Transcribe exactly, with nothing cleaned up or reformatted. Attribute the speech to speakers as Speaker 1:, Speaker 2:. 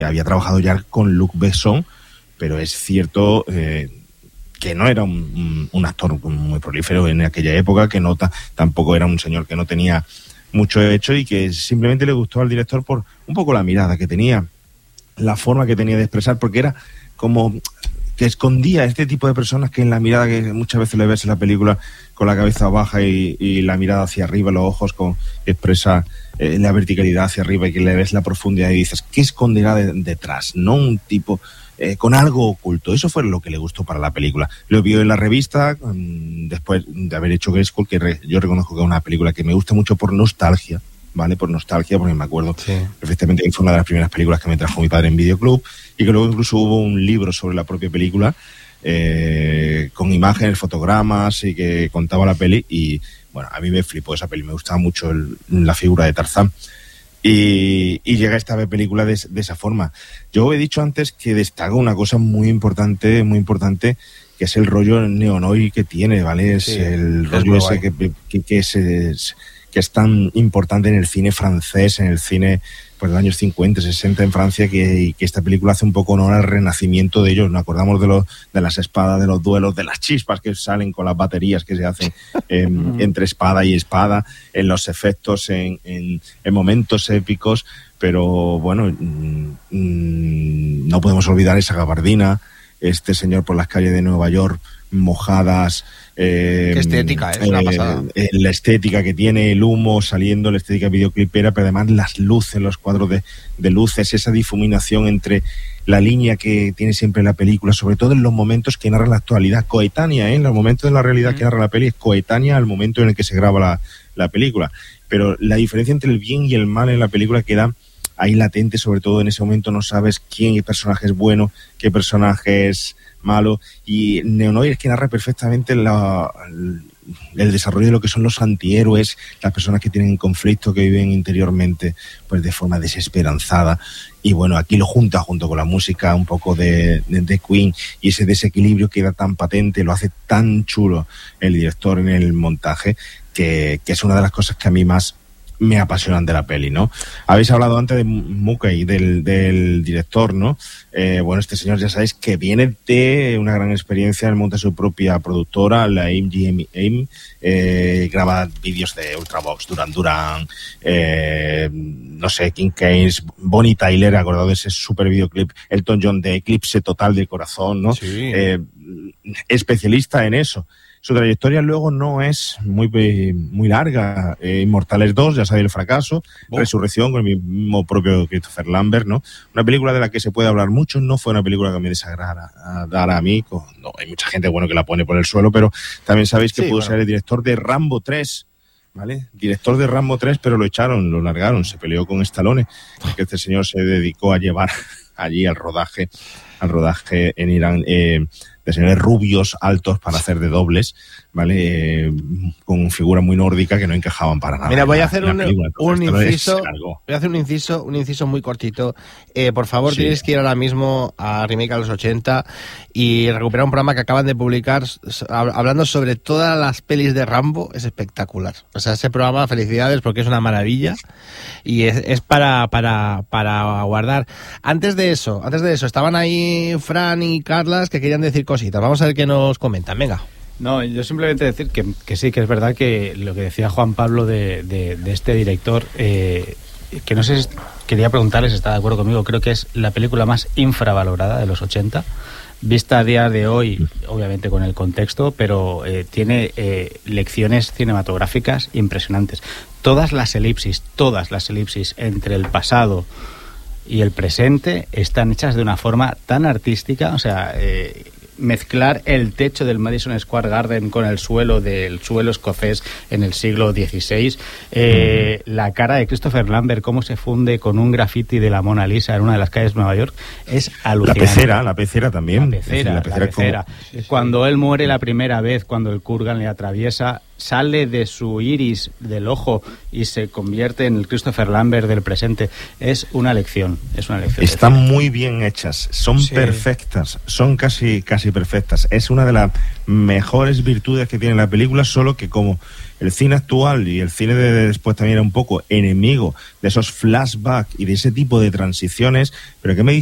Speaker 1: había trabajado ya con Luc Besson, pero es cierto eh, que no era un, un, un actor muy prolífero en aquella época, que no ta, tampoco era un señor que no tenía mucho hecho y que simplemente le gustó al director por un poco la mirada que tenía, la forma que tenía de expresar, porque era como que escondía este tipo de personas que en la mirada que muchas veces le ves en la película con la cabeza baja y, y la mirada hacia arriba, los ojos con que expresa eh, la verticalidad hacia arriba y que le ves la profundidad y dices, ¿qué esconderá de, detrás? No un tipo eh, con algo oculto. Eso fue lo que le gustó para la película. Lo vio en la revista um, después de haber hecho Grayskull, que re, yo reconozco que es una película que me gusta mucho por nostalgia, ¿vale? Por nostalgia, porque me acuerdo sí. perfectamente que fue una de las primeras películas que me trajo mi padre en videoclub, y que luego incluso hubo un libro sobre la propia película eh, con imágenes, fotogramas y que contaba la peli, y bueno, a mí me flipó esa peli, me gustaba mucho el, la figura de Tarzán, y, y llega esta película de, de esa forma. Yo he dicho antes que destaca una cosa muy importante, muy importante, que es el rollo neonoir que tiene, ¿vale? Es sí, el rollo es ese que, que, que es, es que es tan importante en el cine francés, en el cine pues de los años cincuenta, sesenta en Francia, que, que esta película hace un poco honor al renacimiento de ellos. Nos acordamos de, los, de las espadas, de los duelos, de las chispas que salen con las baterías que se hacen eh, entre espada y espada, en los efectos, en, en, en momentos épicos, pero bueno, mmm, no podemos olvidar esa gabardina, este señor por las calles de Nueva York, mojadas. Eh,
Speaker 2: Qué estética, ¿eh? Es una pasada.
Speaker 1: Eh, la estética que tiene, el humo saliendo, la estética videoclipera, pero además las luces, los cuadros de, de luces, esa difuminación entre la línea que tiene siempre la película, sobre todo en los momentos que narra la actualidad, coetánea, ¿eh? En los momentos de la realidad mm. que narra la peli es coetánea al momento en el que se graba la, la película. Pero la diferencia entre el bien y el mal en la película queda ahí latente, sobre todo en ese momento no sabes quién, qué personaje es bueno, qué personaje es malo, y Neonoir es que narra perfectamente la, el, el desarrollo de lo que son los antihéroes, las personas que tienen conflicto, que viven interiormente pues de forma desesperanzada, y bueno, aquí lo junta junto con la música un poco de, de, de Queen, y ese desequilibrio queda tan patente, lo hace tan chulo el director en el montaje, que, que es una de las cosas que a mí más me apasionan de la peli, ¿no? Habéis hablado antes de Muckey, del, del director, ¿no? Eh, bueno, este señor ya sabéis que viene de una gran experiencia, él monta su propia productora, la A I M G M A I M, eh, graba vídeos de Ultravox, Duran Duran, eh, no sé, King Case, Bonnie Tyler, acordado de ese super videoclip, Elton John de Eclipse Total del Corazón, ¿no?
Speaker 2: Sí.
Speaker 1: Eh, especialista en eso. Su trayectoria luego no es muy muy larga. Eh, Inmortales dos, ya sabéis el fracaso. Oh. Resurrección, con el mismo propio Christopher Lambert, ¿no? Una película de la que se puede hablar mucho. No fue una película que me desagradara a, a, a mí. No, hay mucha gente bueno que la pone por el suelo, pero también sabéis que sí, pudo bueno. ser el director de Rambo tres, ¿vale? Director de Rambo tres, pero lo echaron, lo largaron. Se peleó con Stallone, porque este señor se dedicó a llevar allí al rodaje, al rodaje en Irán, eh, de señores rubios, altos, para hacer de dobles, ¿vale? Eh, con figuras muy nórdicas que no encajaban para nada.
Speaker 2: Mira, voy a hacer un, un inciso, voy a hacer un inciso, un inciso muy cortito. Eh, por favor, sí. Tienes que ir ahora mismo a Remake a los ochenta y recuperar un programa que acaban de publicar hablando sobre todas las pelis de Rambo. Es espectacular. O sea, ese programa, felicidades, porque es una maravilla y es, es para, para, para guardar. Antes de eso, antes de eso, estaban ahí Fran y Carlas que querían decir cositas. Vamos a ver qué nos comentan. Venga.
Speaker 3: No, yo simplemente decir que, que sí, que es verdad que lo que decía Juan Pablo de, de, de este director, eh, que no sé, quería preguntarles si está de acuerdo conmigo, creo que es la película más infravalorada de los ochenta, vista a día de hoy, obviamente con el contexto, pero eh, tiene eh, lecciones cinematográficas impresionantes. Todas las elipsis, todas las elipsis entre el pasado y el presente están hechas de una forma tan artística, o sea, eh, mezclar el techo del Madison Square Garden con el suelo del suelo escocés en el siglo dieciséis, eh, la cara de Christopher Lambert, cómo se funde con un graffiti de la Mona Lisa en una de las calles de Nueva York, es alucinante.
Speaker 1: La pecera, la pecera también.
Speaker 3: La pecera,
Speaker 1: la pecera,
Speaker 3: la pecera. Cuando él muere la primera vez, cuando el Kurgan le atraviesa, sale de su iris, del ojo, y se convierte en el Christopher Lambert del presente. Es una lección, es una lección.
Speaker 1: Están muy bien hechas, son sí. perfectas, son casi, casi perfectas. Es una de las mejores virtudes que tiene la película, solo que como el cine actual y el cine de después también era un poco enemigo de esos flashbacks y de ese tipo de transiciones, pero que me